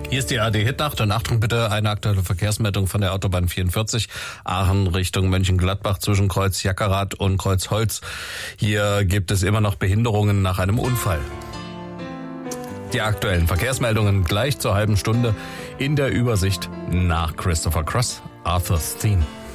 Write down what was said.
Hier ist die ARD-Hitnacht und Achtung bitte, eine aktuelle Verkehrsmeldung von der Autobahn 44, Aachen Richtung Mönchengladbach zwischen Kreuz Jackerath und Kreuz Holz. Hier gibt es immer noch Behinderungen nach einem Unfall. Die aktuellen Verkehrsmeldungen gleich zur halben Stunde in der Übersicht nach Christopher Cross, Arthur's Theme.